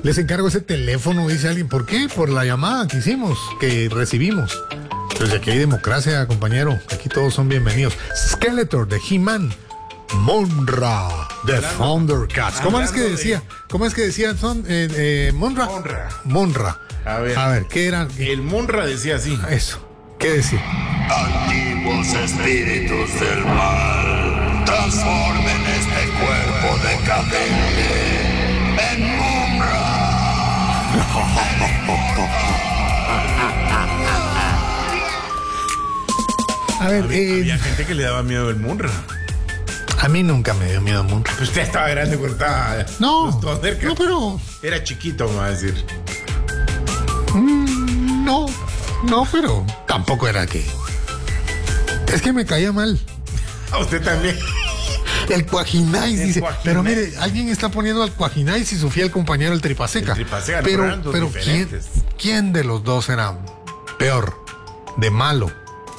Les encargo ese teléfono, dice alguien. ¿Por qué? Por la llamada que hicimos, que recibimos. Entonces aquí hay democracia, compañero. Aquí todos son bienvenidos. Skeletor de He-Man. Monra de Thundercats. ¿Cómo es que decía? ¿Cómo es que decía Monra? Monra. A ver, ¿qué era? El Monra decía así. Eso. ¿Qué decía? Antiguos espíritus del mal, transformen este cuerpo decadente en Monra. A ver, Había gente que le daba miedo el Monra. a mí nunca me dio miedo Monra. Pues usted estaba grande cuando estaba. No, Thundercats. no, pero Era chiquito, me va a decir. no, pero tampoco era que. Es que me caía mal. A usted también. El Cuajinais, dice. Cuajinais. Pero mire, alguien está poniendo al Cuajinais y su fiel compañero el Tripaseca. El Tripaseca, pero randos diferentes. ¿quién de los dos era peor? De malo.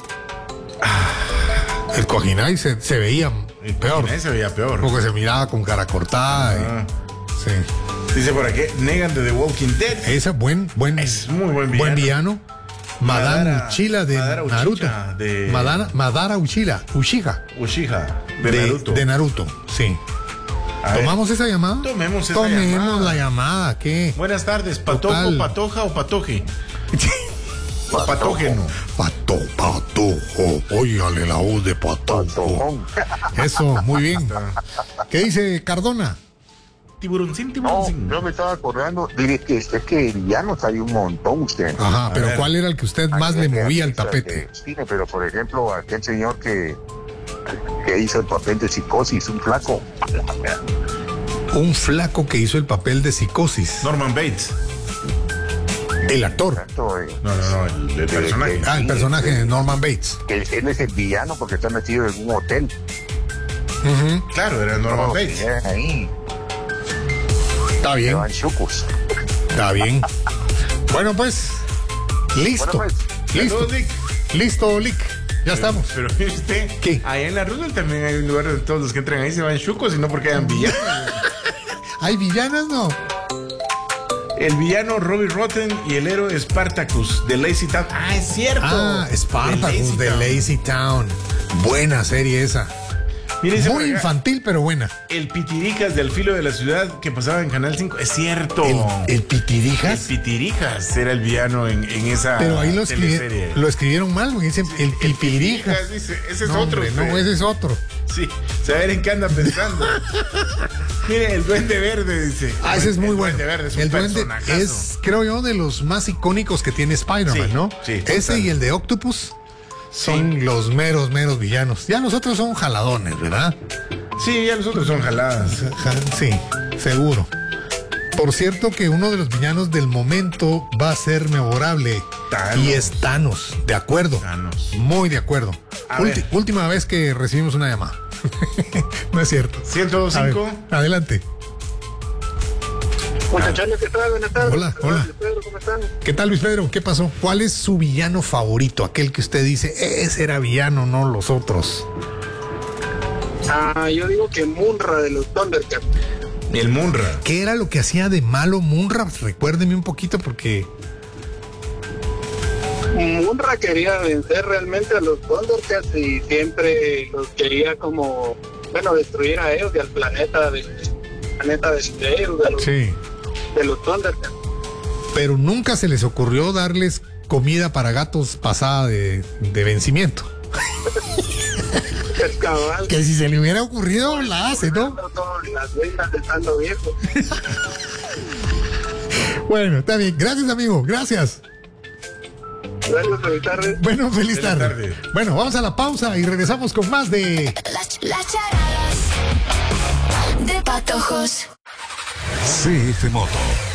El Cuajinais se veía peor. Nadie se veía peor. Porque se miraba con cara cortada. Sí. Dice por aquí, Negan de The Walking Dead. Ese buen Es muy buen villano. villano. Madara Uchila de Madara Naruto. Uchiha de- Madara Uchiha Uchiha de Naruto. de Naruto, sí. A ver, ¿Tomamos esa llamada? Tomemos esa Tomemos llamada. la llamada, ¿qué? Buenas tardes, ¿patojo, Total. patoja o patoje? O patógeno. Patojo. Óigale la voz de patojo. Eso, muy bien. ¿Qué dice Cardona? Tiburoncín, No, tiburoncín. yo me estaba acordando, es que villanos hay un montón, usted. Ajá, pero ver. ¿cuál era el que usted más le movía al tapete? Sí, pero por ejemplo, aquel señor que hizo el papel de Psicosis, un flaco. Un flaco que hizo el papel de Psicosis. Norman Bates. El actor. Tanto, No, el personaje. El personaje de Norman Bates. Él es el villano porque está metido en un hotel. Ujú. Claro, era Norman No, Bates. ahí, Está le bien, van chucos. está bien. Bueno, pues, listo. Bueno, Listo. Saludos, Nick. Listo, Lick. Ya estamos. Pero mire usted, ¿Qué? allá en la Roosevelt también hay un lugar donde todos los que entran ahí se van chucos y no porque hayan villanos. ¿Hay villanas? No. El villano Robbie Rotten y el héroe Spartacus de Lazy Town. Ah, es cierto. Spartacus de Town. Lazy Town. Buena serie esa. Mire, dice Muy por acá, infantil, pero buena. el Pitirijas del filo de la ciudad que pasaba en Canal 5. Es cierto. El El Pitirijas. Pitirijas era el villano en esa Pero ahí teleserie. lo escribieron mal, porque dicen el Pitirijas. Dice, ese es No, otro. hombre, no, usted. ese es otro. Sí, saber en qué anda pensando. Mire, el Duende Verde dice. Ese es muy el bueno. Duende Verde es un El Duende personajazo. es, creo yo, de los más icónicos que tiene Spider-Man, Sí, ¿no? sí, Ese total. y el de Octopus son los meros villanos. Ya los otros son jaladones, ¿verdad? Sí, ya los otros son jaladas. Sí, seguro. Por cierto que uno de los villanos del momento va a ser memorable. Thanos. Y es Thanos, de acuerdo. Thanos. Muy de acuerdo. A ver. Última vez que recibimos una llamada. No es cierto. 102.5. Adelante. Muchachones, ¿qué tal? Buenas tardes. Hola, hola. Pedro, ¿cómo están? ¿Qué tal, Luis Pedro? ¿Qué pasó? ¿Cuál es su villano favorito? Aquel que usted dice, ese era villano, no los otros. Yo digo que Munra de los Thundercats. El Munra. ¿Qué era lo que hacía de malo Munra? Recuérdeme un poquito porque... Munra quería vencer realmente a los Thundercats y siempre los quería como, bueno, destruir a ellos y al planeta de ellos, Sí. de los Thundercats. Pero nunca se les ocurrió darles comida para gatos pasada de vencimiento. Es cabal. Que si se le hubiera ocurrido, la hace, ¿no? Todas las ventas estando viejo. Bueno, está bien. Gracias, amigo. Gracias. Gracias, feliz tarde. Bueno, feliz tarde. tarde. Bueno, vamos a la pausa y regresamos con más de... Las charadas de patojos. CF Moto.